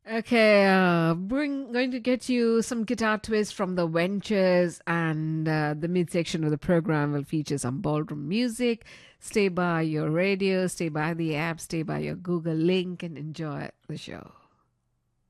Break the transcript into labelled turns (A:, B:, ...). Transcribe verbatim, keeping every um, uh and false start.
A: Okay, uh, bring going to get you some guitar twists from the Ventures, and uh, the midsection of the program will feature some ballroom music. Stay by your radio, stay by the app, stay by your Google link, and enjoy the show.